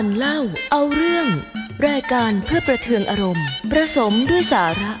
เล่าเอาเรื่องรายการเพื่อประเทืองอารมณ์ผสมด้วยสาระ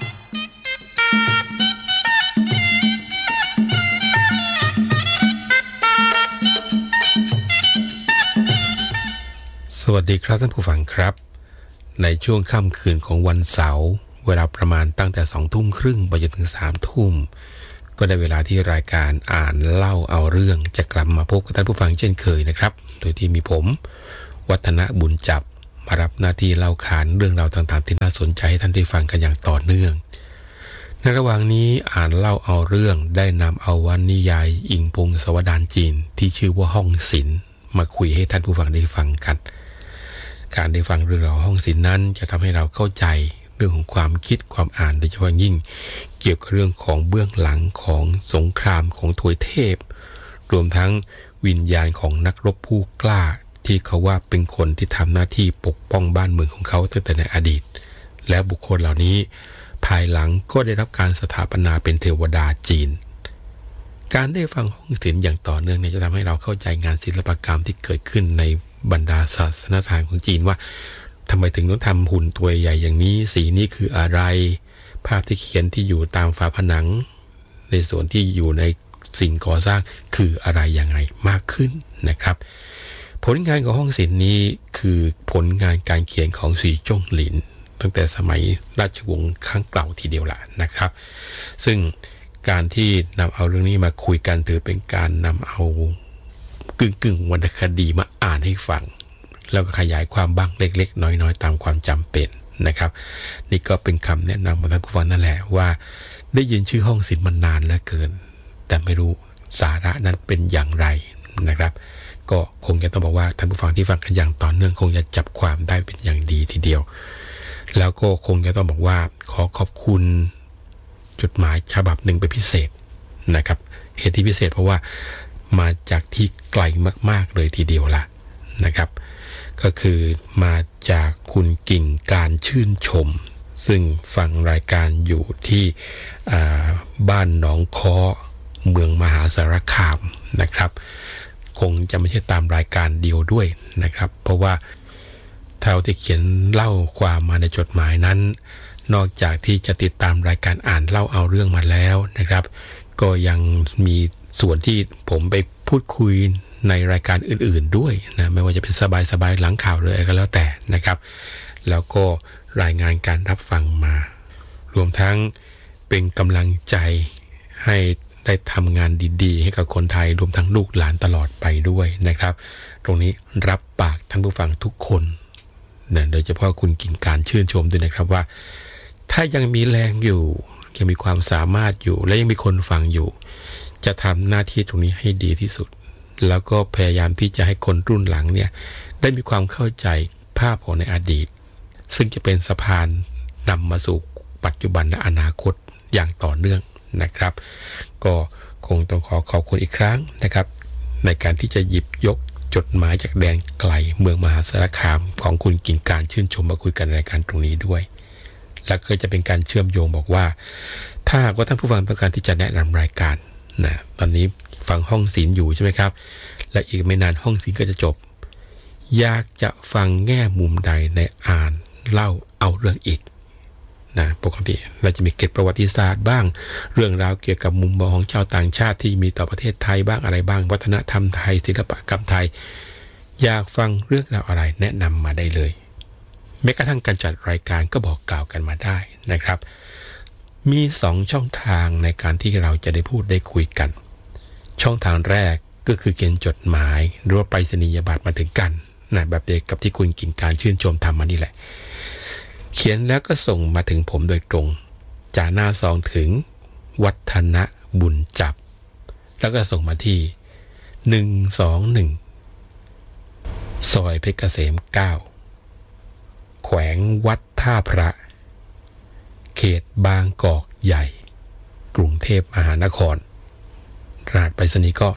สวัสดีครับท่านผู้ฟังครับในช่วงค่ำคืนของวันเสาร์เวลาประมาณตั้งแต่20:30ไปจนถึง3:00ก็ได้เวลาที่รายการอ่านเล่าเอาเรื่องจะกลับมาพบกับท่านผู้ฟังเช่นเคยนะครับโดยที่มีผมวัฒนบุญจับมารับหน้าที่เล่าขานเรื่องราวต่างๆที่น่าสนใจให้ท่านได้ฟังกันอย่างต่อเนื่องในระหว่างนี้อ่านเล่าเอาเรื่องได้นำเอาวรรณนิยายอิงพงศาวดารจีนที่ชื่อว่าห้องศิลป์มาคุยให้ท่านผู้ฟังได้ฟังกันการได้ฟังเรื่องราวห้องศิลป์นั้นจะทำให้เราเข้าใจเรื่องของความคิดความอ่านโดยเฉพาะยิ่งเกี่ยวกับเรื่องของเบื้องหลังของสงครามของทวยเทพรวมทั้งวิญญาณของนักรบผู้กล้าที่เขาว่าเป็นคนที่ทำหน้าที่ปกป้องบ้านเมืองของเขาตั้งแต่ในอดีตและบุคคลเหล่านี้ภายหลังก็ได้รับการสถาปนาเป็นเทวดาจีนการได้ฟังห้องศิลป์อย่างต่อเนื่องจะทำให้เราเข้าใจงานศิลปกรรมที่เกิดขึ้นในบรรดาศาสนสถานของจีนว่าทำไมถึงต้องทำหุ่นตัวใหญ่อย่างนี้สีนี้คืออะไรภาพที่เขียนที่อยู่ตามฝาผนังในส่วนที่อยู่ในสิ่งก่อสร้างคืออะไรอย่างไรมากขึ้นนะครับผลงานของห้องศิลป์นี้คือผลงานการเขียนของสีจ้งหลินตั้งแต่สมัยราชวงศ์ข้างเก่าทีเดียวละนะครับซึ่งการที่นำเอาเรื่องนี้มาคุยกันถือเป็นการนำเอากึ่งวรรณคดีมาอ่านให้ฟังแล้วก็ขยายความบ้างเล็กๆน้อยๆตามความจำเป็นนะครับนี่ก็เป็นคำแนะนำของท่านผู้ฟังนั่นแหละว่าได้ยินชื่อห้องศิลป์มานานเหลือเกินแต่ไม่รู้สาระนั้นเป็นอย่างไรนะครับก็คงจะต้องบอกว่าท่านผู้ฟังที่ฟังกันอย่างต่อเนื่องคงจะจับความได้เป็นอย่างดีทีเดียวแล้วก็คงจะต้องบอกว่าขอขอบคุณจดหมายฉบับหนึ่งเป็นพิเศษนะครับเหตุที่พิเศษเพราะว่ามาจากที่ไกลมากๆเลยทีเดียวล่ะนะครับก็คือมาจากคุณกิ่งการชื่นชมซึ่งฟังรายการอยู่ที่บ้านหนองค้อเมืองมหาสารคามนะครับคงจะไม่ใช่ตามรายการเดียวด้วยนะครับเพราะว่าเท่าที่เขียนเล่าความมาในจดหมายนั้นนอกจากที่จะติดตามรายการอ่านเล่าเอาเรื่องมาแล้วนะครับก็ยังมีส่วนที่ผมไปพูดคุยในรายการอื่นๆด้วยนะไม่ว่าจะเป็นสบายๆหลังข่าวเลยก็แล้วแต่นะครับแล้วก็รายงานการรับฟังมารวมทั้งเป็นกำลังใจให้ได้ทำงานดีๆให้กับคนไทยรวมทั้งลูกหลานตลอดไปด้วยนะครับตรงนี้รับปากท่านผู้ฟังทุกคนนะโดยเฉพาะคุณกิ่งการชื่นชมด้วยนะครับว่าถ้ายังมีแรงอยู่ยังมีความสามารถอยู่และยังมีคนฟังอยู่จะทำหน้าที่ตรงนี้ให้ดีที่สุดแล้วก็พยายามที่จะให้คนรุ่นหลังเนี่ยได้มีความเข้าใจภาพของในอดีตซึ่งจะเป็นสะพานนำมาสู่ปัจจุบันและอนาคตอย่างต่อเนื่องนะครับก็คงต้องขอบคุณอีกครั้งนะครับในการที่จะหยิบยกจดหมายจากแดนไกลเมืองมหาสารคามของคุณกิ่งการชื่นชมมาคุยกันในรายการตรงนี้ด้วยและก็จะเป็นการเชื่อมโยงบอกว่าถ้าหากว่าท่านผู้ฟังต้องการที่จะแนะนำรายการนะตอนนี้ฟังห้องศิลป์อยู่ใช่ไหมครับและอีกไม่นานห้องศิลป์ก็จะจบอยากจะฟังแง่มุมใดในอ่านเล่าเอาเรื่องอีกนะปกติเราจะมีเกร็ดประวัติศาสตร์บ้างเรื่องราวเกี่ยวกับมุมมองของชาวต่างชาติที่มีต่อประเทศไทยบ้างอะไรบ้างวัฒนธรรมไทยศิลปกรรมไทยอยากฟังเรื่องราวอะไรแนะนำมาได้เลยแม้กระทั่งการจัดรายการก็บอกกล่าวกันมาได้นะครับมี2ช่องทางในการที่เราจะได้พูดได้คุยกันช่องทางแรกก็คือเขียนจดหมายหรือว่าไปรษณียบัตรมาถึงกันนะแบบเดียวกับที่คุณกิ่งการชื่นชมทำมานี่แหละเขียนแล้วก็ส่งมาถึงผมโดยตรงจากหน้าซองถึงวัฒนบุญจับแล้วก็ส่งมาที่121ซอยเพชรเกษม9แขวงวัดท่าพระเขตบางกอกใหญ่กรุงเทพมหานครรหัสไปรษณีย์ก็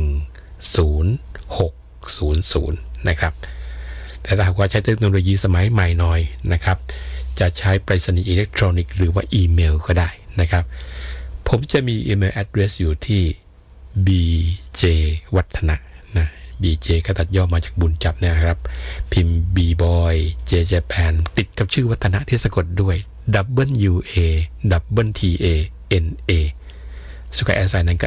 10600นะครับแต่ถ้าหากว่าใช้เทคโนโลยีสมัยใหม่หน่อยนะครับจะใช้ไปรษณีย์อิเล็กทรอนิกส์หรือว่าอีเมลก็ได้นะครับผมจะมีอีเมล address อยู่ที่ bjwattana นะ BJ ก็ตัดย่อมาจากบุญจับนะครับพิมพ์ B-boy J Japan ติดกับชื่อวัฒนะที่สะกดด้วย WA_TANA สกายแอสไซน์นั้นก็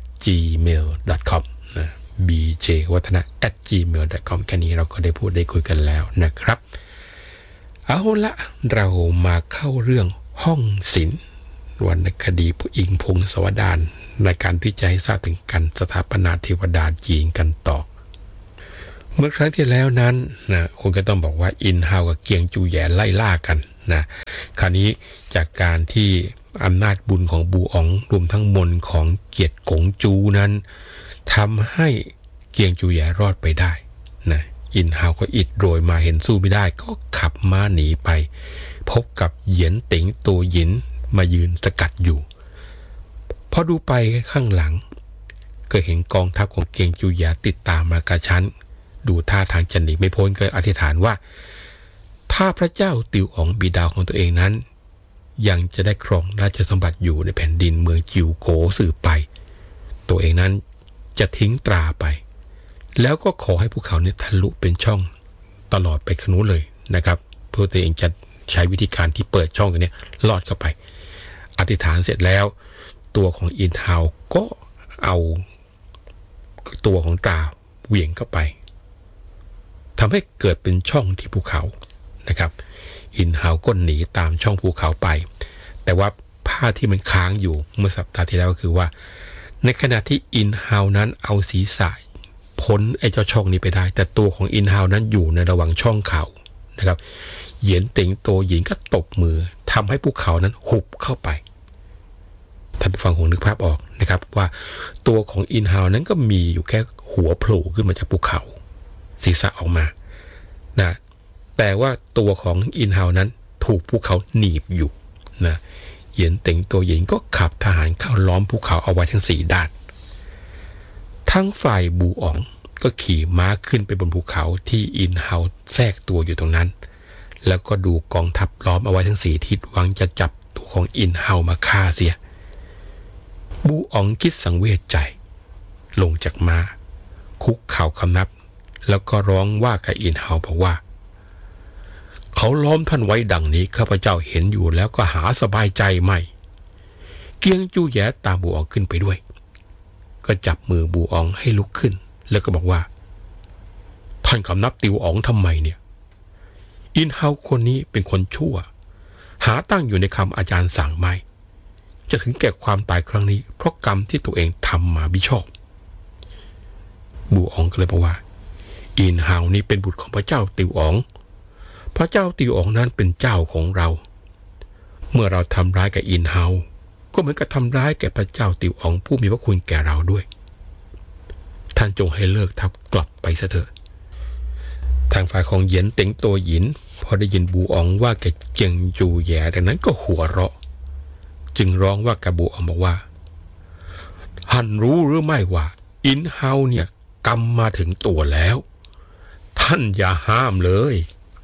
@gmail.com นะ BJ วัฒนะ @gmail.com แค่นี้เราก็ได้พูดได้คุยกันแล้วนะครับเอาละเรามาเข้าเรื่องห้องศิลป์วรรณคดีผู้อิงพงศาวดารในการที่จะให้ทราบถึงการสถาปนาเทวดาจีนกันต่อเมื่อครั้งที่แล้วนั้นนะคนก็ต้องบอกว่าอินฮาวกับเกียงจูแย่ไล่ล่ากันนะคราวนี้จากการที่อำนาจบุญของบูอ๋องรวมทั้งมนของเกียรติกงจูนั้นทำให้เกียงจูแย่รอดไปได้นะอินฮาวก็อิดโรยมาเห็นสู้ไม่ได้ก็ขับม้าหนีไปพบกับเหยียนเติ๋งตัวหยินมายืนสกัดอยู่พอดูไปข้างหลังก็เห็นกองทัพของเกียงจูแย่ติดตามมากระชั้นดูท่าทางจะหนีไม่พ้นก็อธิษฐานว่าถ้าพระเจ้าติวอ๋องบิดาของตัวเองนั้นยังจะได้ครองราชสมบัติอยู่ในแผ่นดินเมืองจิวโกสืบไปตัวเองนั้นจะทิ้งตราไปแล้วก็ขอให้ภูเขาเนี่ยทะลุเป็นช่องตลอดไปขนุนเลยนะครับเพื่อตัวเองจะใช้วิธีการที่เปิดช่องตัวนี้ลอดเข้าไปอธิษฐานเสร็จแล้วตัวของอินฮาวก็เอาตัวของตราเหวี่ยงเข้าไปทำให้เกิดเป็นช่องที่ภูเขานะครับอินฮาวก็หนีตามช่องภูเขาไปแต่ว่าผ้าที่มันค้างอยู่เมื่อสัปดาห์ที่แล้วก็คือว่าในขณะที่อินฮาวนั้นเอาศีรษะพ้นไอ้เจ้าช่องนี้ไปได้แต่ตัวของอินฮาวนั้นอยู่ในระหว่างช่องเขานะครับเหยียนเต็งโตหญิงก็ตบมือทำให้ภูเขานั้นหุบเข้าไปท่านผู้ฟังคงนึกภาพออกนะครับว่าตัวของอินฮาวนั้นก็มีอยู่แค่หัวโผล่ขึ้นมาจากภูเขาศีรษะออกมานะแต่ว่าตัวของอินฮาวนั้นถูกภูเขาหนีบอยู่นะเหยียนเต็งโตหญิงก็ขับทหารเข้าล้อมภูเขาเอาไว้ทั้ง4ด้านทั้งฝ่ายบูอ๋องก็ขี่ม้าขึ้นไปบนภูเขาที่อินฮาวแทรกตัวอยู่ตรงนั้นแล้วก็ดูกองทัพล้อมเอาไว้ทั้ง4ทิศหวังจะจับตัวของอินฮาวมาฆ่าเสียบูอ๋องคิดสังเวชใจลงจากม้าคุกเข่าคำนับแล้วก็ร้องว่ากับอินฮาวบอกว่าเขาล้อมท่านไว้ดังนี้ข้าพเจ้าเห็นอยู่แล้วก็หาสบายใจไม่เกียงจูแย่ตามบูอ๋องขึ้นไปด้วยก็จับมือบูอ๋องให้ลุกขึ้นแล้วก็บอกว่าท่านคำนับติวอ๋องทำไมเนี่ยอินฮาวคนนี้เป็นคนชั่วหาตั้งอยู่ในคำอาจารย์สั่งไม่จะถึงแก่ความตายครั้งนี้เพราะกรรมที่ตัวเองทำมามิชอบบูอ๋องก็เลยบอกว่าอินฮาวนี่เป็นบุตรของพระเจ้าติวอ๋องพระเจ้าติวอ๋องนั้นเป็นเจ้าของเราเมื่อเราทำร้ายกับอินฮาวก็เหมือนกับทำร้ายแก่พระเจ้าติวอ๋องผู้มีพระคุณแก่เราด้วยท่านจงให้เลิกทับกลับไปซะเถอะทางฝ่ายของเหยียนเต็งโตหยินพอได้ยินบูอ๋องว่าแกเจียงจูแย่ดังนั้นก็หัวเราะจึงร้องว่ากับบูอ๋องบอกว่าท่านรู้หรือไม่ว่าอินฮาวเนี่ยกรรมมาถึงตัวแล้วท่านอย่าห้ามเลย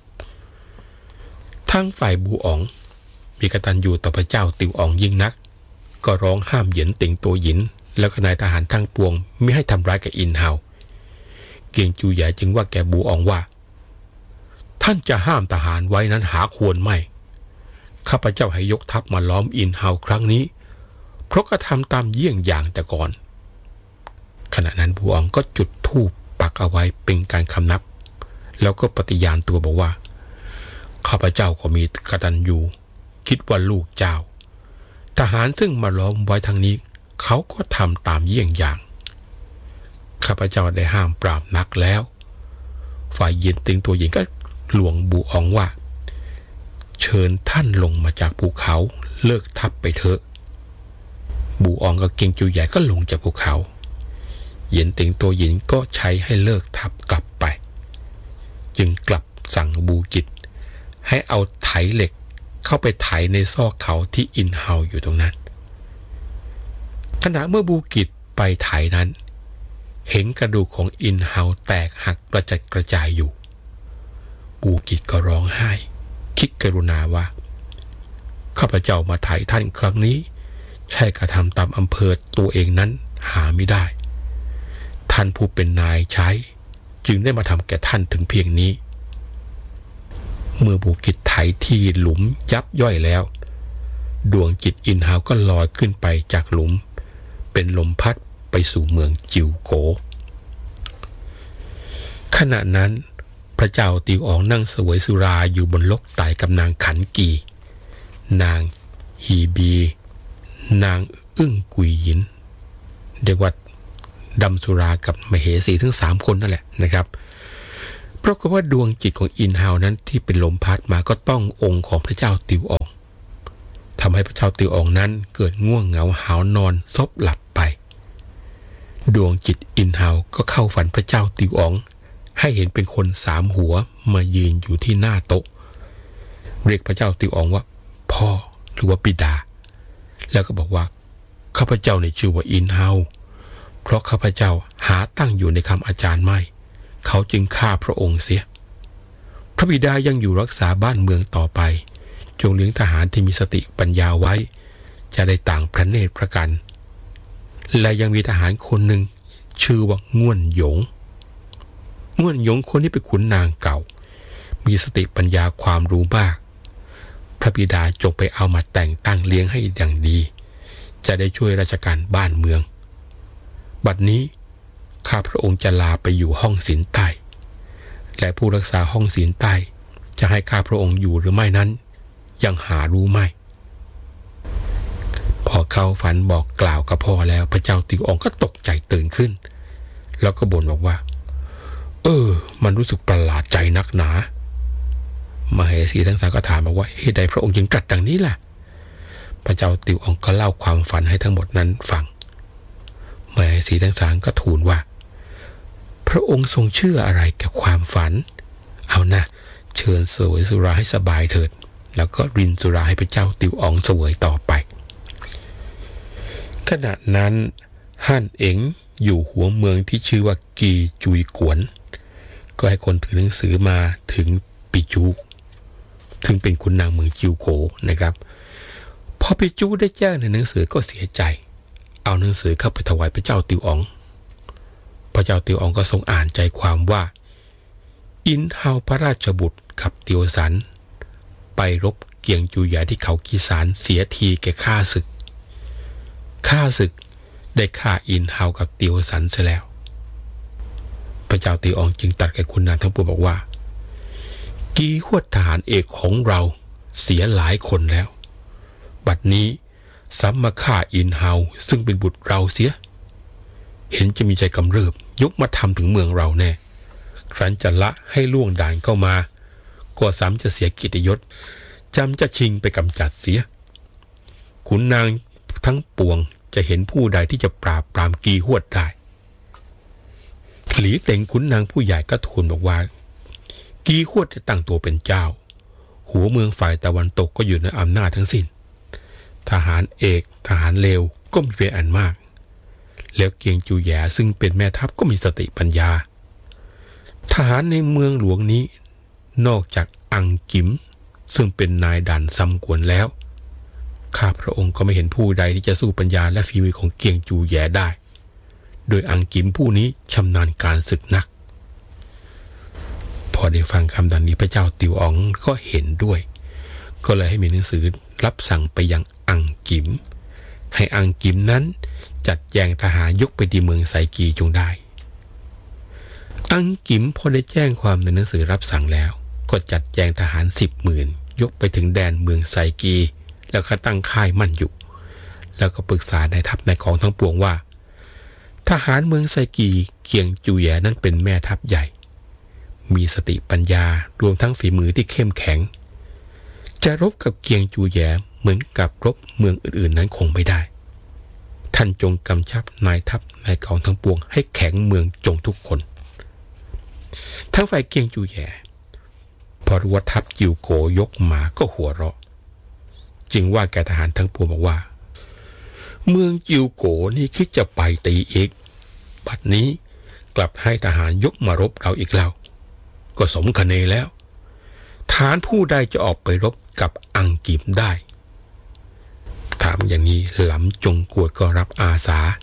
ทางฝ่ายบูอ๋องมีกตัญญูต่อพระเจ้าติวอ๋องยิ่งนักก็ร้องห้ามเหยียนเต็งโตหยินแล้วก็นายทหารทั้งปวงไม่ให้ทำร้ายกับอินฮาวเกียงจูแย่จึงว่าแกบูอ๋องว่าท่านจะห้ามทหารไว้นั้นหาควรไม่ข้าพเจ้าให้ยกทัพมาล้อมอินฮาวครั้งนี้เพราะกระทำตามเยี่ยงอย่างแต่ก่อนขณะนั้นบูอ๋องก็จุดธูปปักเอาไว้เป็นการคำนับแล้วก็ปฏิญาณตัวบอกว่าข้าพเจ้าก็มีกตัญญูคิดว่าลูกเจ้าทหารซึ่งมาล้อมไว้ทางนี้เขาก็ทำตามเยี่ยงอย่างข้าพเจ้าได้ห้ามปราบนักแล้วฝ่ายเหยียนเต็งตัวหญิงก็หลวงบูอ๋องว่าเชิญท่านลงมาจากภูเขาเลิกทัพไปเถอะบูอ๋องกับเกียงจูใหญ่ก็ลงจากภูเขาเหยียนเต็งตัวหญิงก็ใช้ให้เลิกทัพกลับไปจึงกลับสั่งบูกิจให้เอาไถเหล็กเข้าไปไถในซอกเขาที่อินฮาวอยู่ตรงนั้นขณะเมื่อบูกิจไปไถนั้นเห็นกระดูกของอินฮาวแตกหักกระจัดกระจายอยู่บูกิจก็ร้องไห้คิดกรุณาว่าข้าพเจ้ามาไถท่านครั้งนี้ใช่กระทำตามอำเภอตัวเองนั้นหาไม่ได้ท่านผู้เป็นนายใช้จึงได้มาทำแก่ท่านถึงเพียงนี้เมื่อบุกิจไถที่หลุมยับย่อยแล้วดวงจิตอินฮาวก็ลอยขึ้นไปจากหลุมเป็นลมพัดไปสู่เมืองจิวโกขณะนั้นพระเจ้าติวอ๋องนั่งเสวยสุราอยู่บนลกไต่กับนางขันกีนางฮีบีนางอึ้งกุยหยินเรียกว่าดำสุรากับมเหสีทั้ง3คนนั่นแหละนะครับเพราะว่าดวงจิตของอินฮาวนั้นที่เป็นลมพัดมาก็ต้ององค์ของพระเจ้าติวอ๋องทำให้พระเจ้าติวอ๋องนั้นเกิดง่วงเหงาหาวนอนซบหลับไปดวงจิตอินฮาวก็เข้าฝันพระเจ้าติวอ๋องให้เห็นเป็นคน3หัวมายืนอยู่ที่หน้าโต๊ะเรียกพระเจ้าติวอ๋องว่าพ่อหรือว่าบิดาแล้วก็บอกว่าข้าพเจ้าในชื่อว่าอินฮาวเพราะข้าพเจ้าหาตั้งอยู่ในคำอาจารย์ไม่เขาจึงฆ่าพระองค์เสียพระบิดายังอยู่รักษาบ้านเมืองต่อไปจงเลี้ยงทหารที่มีสติปัญญาไว้จะได้ต่างพระเนตรพระกันและยังมีทหารคนหนึ่งชื่อว่าง่วนหยงคนนี้เป็นขุนนางเก่ามีสติปัญญาความรู้มากพระบิดาจงไปเอามาแต่งตั้งเลี้ยงให้อย่างดีจะได้ช่วยราชการบ้านเมืองบัดนี้ข้าพระองค์จะลาไปอยู่ห้องศีลใต้และผู้รักษาห้องศีลใต้จะให้ข้าพระองค์อยู่หรือไม่นั้นยังหารู้ไม่พอเข้าฝันบอกกล่าวกับพ่อแล้วพระเจ้าติวอ๋องก็ตกใจตื่นขึ้นแล้วก็บ่นบอกว่ามันรู้สึกประหลาดใจนักหนามเหสีทั้ง3ก็ถามบอกว่าเหตุใดพระองค์จึงตรัสดังนี้ล่ะพระเจ้าติวอ๋องก็เล่าความฝันให้ทั้งหมดนั้นฟังมเหสีทั้ง3ก็ทูลว่าพระองค์ทรงเชื่ออะไรกับความฝันเอานะเชิญเสวยสุราให้สบายเถิดแล้วก็รินสุราให้พระเจ้าติวอ๋องเสวยต่อไปขณะนั้นฮั่นเอ๋งอยู่หัวเมืองที่ชื่อว่ากีจุยกวนก็ให้คนถือหนังสือมาถึงปิจูซึ่งเป็นขุนนางเมืองจิวโกนะครับพอปิจูได้แจ้งในหนังสือก็เสียใจเอาหนังสือเข้าไปถวายพระเจ้าติวอ๋องพระเจ้าติวอ๋องก็ทรงอ่านใจความว่าอินฮาวพระราชบุตรกับติวสันไปรบเกียงจูหยาที่เขากีสานเสียทีแก่ข้าศึกได้ฆ่าอินฮาวกับติวสันเสียแล้วพระเจ้าติวอ๋องจึงตรัสแก่ขุนนางทั้งปวงบอกว่ากีฮวดทหารเอกของเราเสียหลายคนแล้วบัดนี้ซ้ำมาฆ่าอินฮาวซึ่งเป็นบุตรเราเสียเห็นจะมีใจกำเริบยกมาทำถึงเมืองเราแน่ครั้นจะละให้ล่วงด่านเข้ามาก็ซ้ำจะเสียเกียรติยศจำจะชิงไปกำจัดเสียขุนนางทั้งปวงจะเห็นผู้ใดที่จะปราบปรามกีฮวดได้หลีเต็งขุนนางผู้ใหญ่ก็ทูลบอกว่ากีฮวดจะตั้งตัวเป็นเจ้าหัวเมืองฝ่ายตะวันตกก็อยู่ในอำนาจทั้งสิ้นทหารเอกทหารเลวก็มีเป็นอันมากแล้วเกียงจูแยซึ่งเป็นแม่ทัพก็มีสติปัญญาทหารในเมืองหลวงนี้นอกจากอังกิมซึ่งเป็นนายด่านซ้ำกวนแล้วข้าพระองค์ก็ไม่เห็นผู้ใดที่จะสู้ปัญญาและฝีมือของเกียงจูแยได้โดยอังกิมผู้นี้ชำนาญการศึกนักพอได้ฟังคำดังนี้พระเจ้าติวอ๋องก็เห็นด้วยก็เลยให้มีหนังสือรับสั่งไปยังอังกิมให้อังกิมนั้นจัดแจงทหารยกไปที่เมืองไซกีจงได้อังกิมพอได้แจ้งความในหนังสือรับสั่งแล้วก็จัดแจงทหาร 10,000 ยกไปถึงแดนเมืองไซกีแล้วก็ตั้งค่ายมั่นอยู่แล้วก็ปรึกษานายทัพนายกองทั้งปวงว่าทหารเมืองไซกีเกียงจูแยนั้นเป็นแม่ทัพใหญ่มีสติปัญญารวมทั้งฝีมือที่เข้มแข็งจะรบกับเกียงจูแยเหมือนกับรบเมืองอื่นๆนั้นคงไม่ได้ท่านจงกำชับนายทัพนายกองทั้งปวงให้แข็งเมืองจงทุกคนทั้งฝ่ายเกียงจูแยพอรู้ว่าทัพจิวโกยกมาก็หัวเราะจึงว่าแก่ทหารทั้งปวงบอกว่าเมืองจิวโกนี่คิดจะไปตีอีกบัดนี้กลับให้ทหารยกมารบเราอีกแล้วก็สมคะเนแล้วทหารผู้ใดจะออกไปรบกับอังกิมได้ถามอย่างนี้หลำจงกวดก็รับอาสา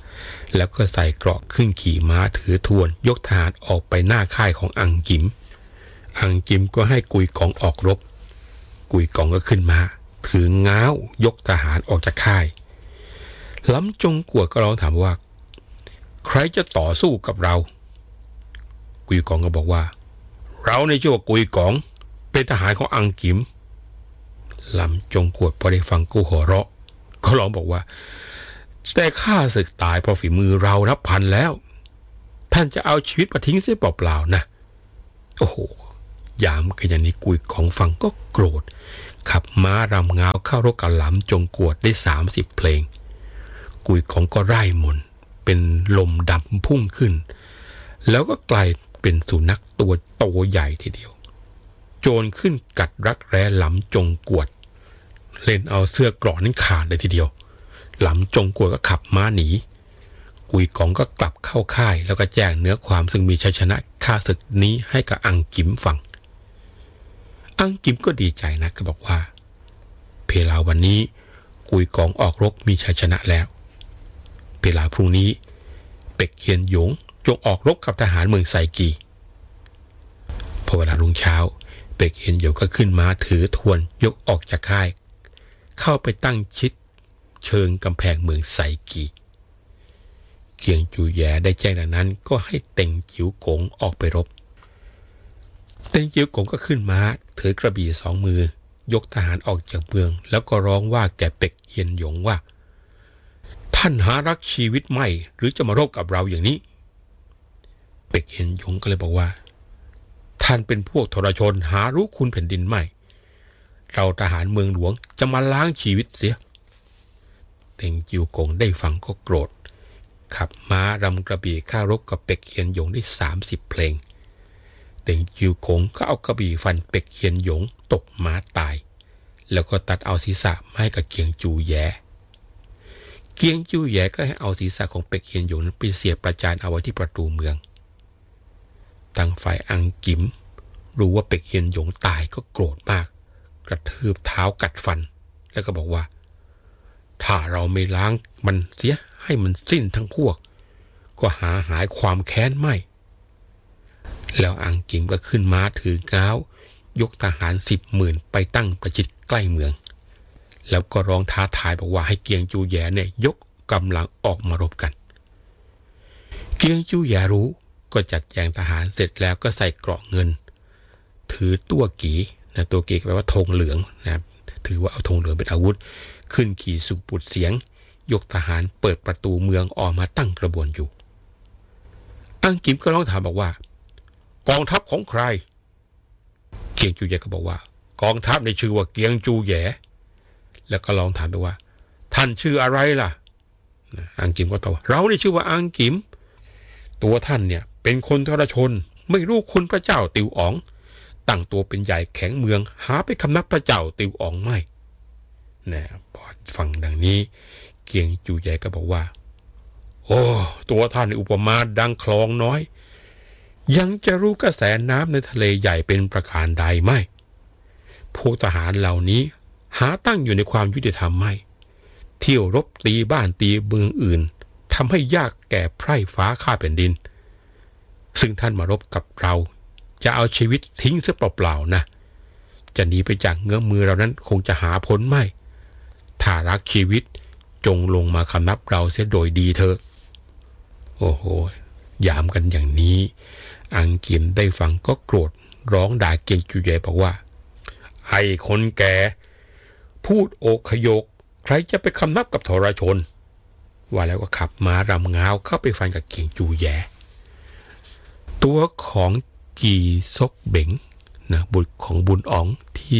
แล้วก็ใส่เกราะขึ้นขี่ม้าถือทวนยกทหารออกไปหน้าค่ายของอังกิมก็ให้กุยกองออกรบกุยกองก็ขึ้นมาถือง้าวยกทหารออกจากค่ายล้ำจงกวดก็ร้องถามว่าใครจะต่อสู้กับเรากุยกองก็บอกว่าเราในชื่อว่ากุยกองเป็นทหารของอังกิมล้ำจงกวดพอได้ฟังก็หัวเราะก็ร้องบอกว่าแต่ข้าศึกตายเพราะฝีมือเรานับพันแล้วท่านจะเอาชีวิตมาทิ้งเสียเปล่าๆนะโอ้โหยามกันอย่างนี้กุยกองฟังก็โกรธขับม้ารำงาวเข้ารบกับล้ำจงกวดได้30เพลงกุยกองก็ไร่มนเป็นลมดำพุ่งขึ้นแล้วก็กลายเป็นสุนัขตัวโตใหญ่ทีเดียวโจรขึ้นกัดรักแร้ล้ำจงกวดเล่นเอาเสื้อเกราะนั้นขาดเลยทีเดียวล้ำจงกวดก็ขับม้าหนีกุยกองก็กลับเข้าค่ายแล้วก็แจ้งเนื้อความซึ่งมีชัยชนะฆ่าศึกนี้ให้กับอังกิมฟังอังกิมก็ดีใจนะก็บอกว่าเพลาวันนี้กุยกองออกรบมีชัยชนะแล้วเพลาพรุ่งนี้เป็กเคียนหยงจงออกรบกับทหารเมืองไซกีพอเวลารุ่งเช้าเป็กเคียนหยงก็ขึ้นม้าถือทวนยกออกจากค่ายเข้าไปตั้งชิดเชิงกำแพงเมืองไซกีเคียงจูแย่ได้แจ้งดังนั้นก็ให้เต็งจิ๋วกงออกไปรบเต็งจิ๋วกงก็ขึ้นม้าถือกระบี่2 มือยกทหารออกจากเมืองแล้วก็ร้องว่าแก่เป็กเคียนหยงว่าท่านหารักชีวิตไม่หรือจะมารบกับเราอย่างนี้เป็กเคียนหยงก็เลยบอกว่าท่านเป็นพวกทรชนหารู้คุณแผ่นดินไม่เราทหารเมืองหลวงจะมาล้างชีวิตเสียเต็งจิ๋วกงได้ฟังก็โกรธขับม้ารำกระบี่ฆ่ารบกับเป็กเคียนหยงได้30เพลงเต็งจิ๋วกงก็เอากระบี่ฟันเป็กเคียนหยงตกม้าตายแล้วก็ตัดเอาศีรษะมาให้กับเกียงจูแย่เกียงจูแย่ก็ให้เอาศีรษะของเป็กเคียนหยงนั้นไปเสียบประจานเอาไว้ที่ประตูเมืองทางฝ่ายอังกิมรู้ว่าเป็กเคียนหยงตายก็โกรธมากกระทืบเท้ากัดฟันแล้วก็บอกว่าถ้าเราไม่ล้างมันเสียให้มันสิ้นทั้งพวกก็หายความแค้นไม่แล้วอังกิมก็ขึ้นม้าถือง้าวยกทหาร10,000ไปตั้งประชิดใกล้เมืองแล้วก็ร้องท้าทายบอกว่าให้เกียงจูแย่เนี่ยยกกำลังออกมารบกันเกียงจูแย่รู้ก็จัดแจงทหารเสร็จแล้วก็ใส่เกราะเงินถือตัวกีนะตัวกีแปลว่าธงเหลืองนะครับถือว่าเอาธงเหลืองเป็นอาวุธขึ้นขี่สุปุดเสียงยกทหารเปิดประตูเมืองออกมาตั้งกระบวนอยู่อังกิมก็ร้องถามบอกว่ากองทัพของใครเกียงจูแย่ก็บอกว่ากองทัพในชื่อว่าเกียงจูแย่แล้วก็ลองถามไปว่าท่านชื่ออะไรล่ะอังกิมก็ตอบว่าเราในชื่อว่าอังกิมตัวท่านเนี่ยเป็นคนทรชนไม่รู้คุณพระเจ้าติวอ๋องตั้งตัวเป็นใหญ่แข็งเมืองหาไปคำนับพระเจ้าติวอ๋องไม่นะพอฟังดังนี้เกียงจูแย่ก็บอกว่าโอ้ตัวท่านในอุปมาดังคลองน้อยยังจะรู้กระแสน้ำในทะเลใหญ่เป็นประการใดไม่พวกทหารเหล่านี้หาตั้งอยู่ในความยุติธรรมไม่เที่ยวรบตีบ้านตีเมืองอื่นทำให้ยากแก่ไพร่ฟ้าข้าแผ่นดินซึ่งท่านมารบกับเราจะเอาชีวิตทิ้งเสียเปล่าๆนะจะหนีไปจากเงื้อมือเรานั้นคงจะหาพ้นไม่ถ้ารักชีวิตจงลงมาคำนับเราเสียโดยดีเถอะโอ้โหยามกันอย่างนี้อังกิมได้ฟังก็โกรธร้องด่าเกียงจูแย่บอกว่าไอ้คนแก่พูดโอขโยกใครจะไปคำนับกับทรชนว่าแล้วก็ขับม้ารำง้าวเข้าไปฟันกับเกียงจูแย่ตัวของจีซกเบ๋งนะบุตรของบุญอ๋องที่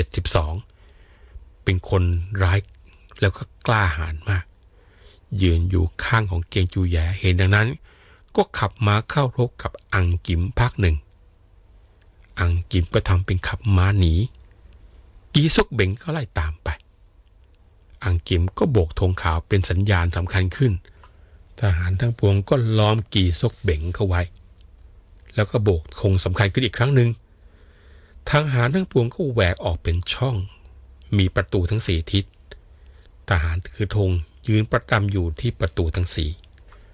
72เป็นคนร้ายแล้วก็กล้าหาญมากยืนอยู่ข้างของเกียงจูแย่เห็นดังนั้นก็ขับม้าเข้ารบกับอังกิมพักหนึ่งอังกิมก็ทำเป็นขับม้าหนีกีซกเบ๋งก็ไล่ตามไปอังกิมก็โบกธงขาวเป็นสัญญาณสำคัญขึ้นทหารทั้งปวงก็ล้อมกีซกเบ๋งเข้าไว้แล้วก็โบกธงสำคัญขึ้นอีกครั้งหนึ่งทหารทั้งปวงก็แหวกออกเป็นช่องมีประตูทั้ง4ทิศทหารถือธงยืนประจำอยู่ที่ประตูทั้ง4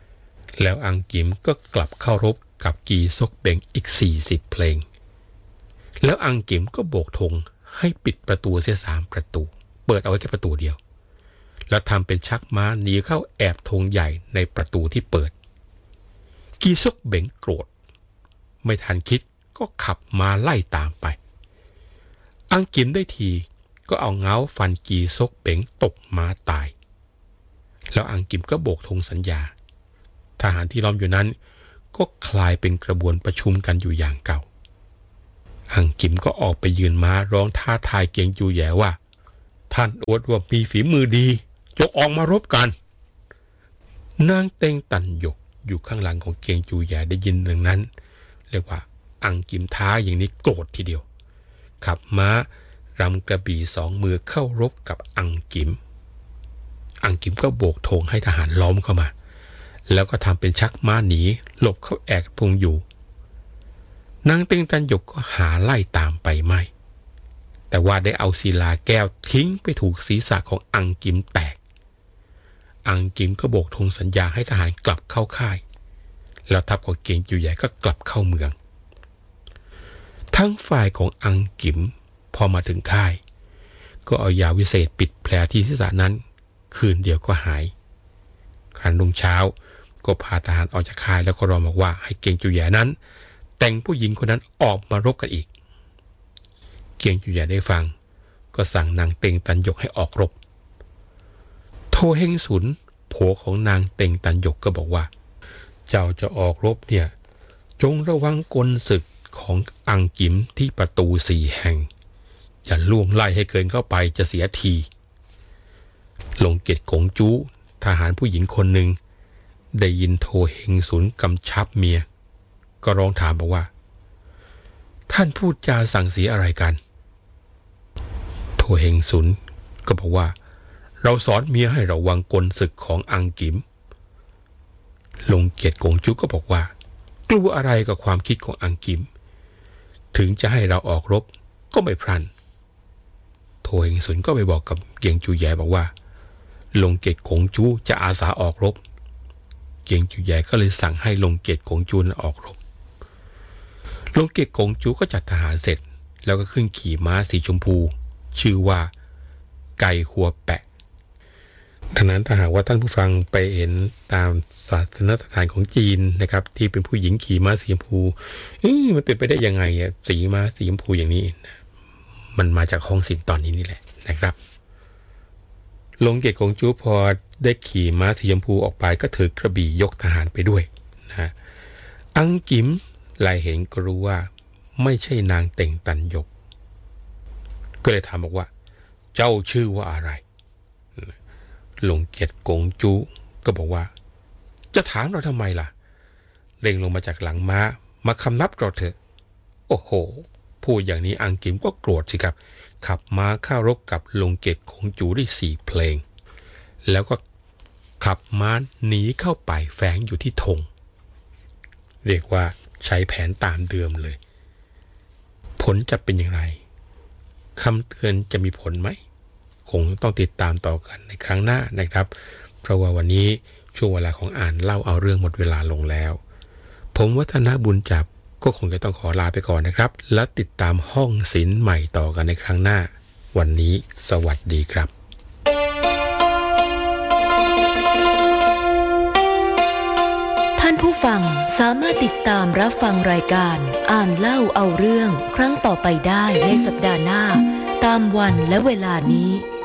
แล้วอังกิมก็กลับเข้ารบกับกีซกเบงอีก40 เพลงแล้วอังกิมก็โบกธงให้ปิดประตูเสีย3 ประตูเปิดเอาไว้แค่ประตูเดียวแล้วทำเป็นชักม้าหนีเข้าแอบธงใหญ่ในประตูที่เปิดกีซกเบงโกรธไม่ทันคิดก็ขับม้าไล่ตามไปอังกิมได้ทีก็เอาเงาฟันกีซกเบงตกม้าตายแล้วอังกิมก็โบกธงสัญญาทหารที่ล้อมอยู่นั้นก็คลายเป็นกระบวนประชุมกันอยู่อย่างเก่าอังกิมก็ออกไปยืนม้าร้องท้าทายเกียงจูแย่ว่าท่านอวดว่ามีฝีมือดีจงออกมารบกันนางเต็งตันหยกอยู่ข้างหลังของเกียงจูแย่ได้ยินดังนั้นเรียกว่าอังกิมท้าอย่างนี้โกรธทีเดียวขับม้ารำกระบี่2 มือเข้ารบกับอังกิมก็โบกธงให้ทหารล้อมเข้ามาแล้วก็ทำเป็นชักม้าหนีหลบเข้าแอกพงอยู่นางเต็งตันหยกก็หาไล่ตามไปไม่แต่ว่าได้เอาศิลาแก้วทิ้งไปถูกศีรษะของอังกิมแตกอังกิมก็โบกธงสัญญาให้ทหารกลับเข้าค่ายแล้วทัพของเกียงจูใหญ่ก็กลับเข้าเมืองทั้งฝ่ายของอังกิมพอมาถึงค่ายก็เอายาวิเศษปิดแผลที่ศีรษะนั้นคืนเดียวก็หายครั้นรุ่งเช้าก็พาทหารออกจากค่ายแล้วก็รอบอกว่าให้เกียงจูแย่นั้นแต่งผู้หญิงคนนั้นออกมารบกันอีกเกียงจูแย่ได้ฟังก็สั่งนางเต็งตันหยกให้ออกรบโทเฮงสุนผัวของนางเต็งตันหยกก็บอกว่าเจ้าจะออกรบเนี่ยจงระวังกลศึกของอังกิมที่ประตู4 แห่งอย่าล่วงไล่ให้เกินเข้าไปจะเสียทีหลงเกียรติกงจู้ทหารผู้หญิงคนหนึ่งได้ยินโทเฮงสุนกำชับเมียก็ร้องถามบอกว่าท่านพูดจาสั่งเสียอะไรกันโทเฮงสุนก็บอกว่าเราสอนเมียให้ระวังกลศึกของอังกิมหลงเกียรติกงจู้ก็บอกว่ากลัวอะไรกับความคิดของอังกิมถึงจะให้เราออกรบก็ไม่พลันโทเฮงสุนก็ไปบอกกับเกียงจูแย่บอกว่าลงเกตกงจูจะอาสาออกรบเกียงจูแย่ก็เลยสั่งให้ลงเกตกงจูออกรบลงเกตกงจูก็จัดทหารเสร็จแล้วก็ขึ้นขี่ม้าสีชมพูชื่อว่าไก่หัวแปะดังนั้นถ้าหากว่าท่านผู้ฟังไปเห็นตามศาสนสถานของจีนนะครับที่เป็นผู้หญิงขี่ม้าสีชมพูมันเป็นไปได้ยังไงสีม้าสีชมพูอย่างนี้มันมาจากห้องศิลป์ตอนนี้นี่แหละนะครับลงเกตกงจูพอได้ขี่ม้าสีชมพูออกไปก็ถือกระบี่ยกทหารไปด้วยนะอังกิมไล่เห็นก็รู้ว่าไม่ใช่นางเต็งตันหยกก็เลยถามบอกว่าเจ้าชื่อว่าอะไรหลงเกียรติกงจูก็บอกว่าจะถามเราทำไมล่ะเร่งลงมาจากหลังม้ามาคำนับเราเถอะโอ้โหพูดอย่างนี้อังกิมก็โกรธสิครับขับม้าเข้ารบกับหลงเกียรติกงจูได้4 เพลงแล้วก็ขับม้าหนีเข้าไปแฝงอยู่ที่ธงเรียกว่าใช้แผนตามเดิมเลยผลจะเป็นอย่างไรคำเตือนจะมีผลไหมคงต้องติดตามต่อกันในครั้งหน้านะครับเพราะว่าวันนี้ช่วงเวลาของอ่านเล่าเอาเรื่องหมดเวลาลงแล้วผมวัฒนบุญจับก็คงจะต้องขอลาไปก่อนนะครับและติดตามห้องศิลป์ใหม่ต่อกันในครั้งหน้าวันนี้สวัสดีครับท่านผู้ฟังสามารถติดตามรับฟังรายการอ่านเล่าเอาเรื่องครั้งต่อไปได้ในสัปดาห์หน้าตามวันและเวลานี้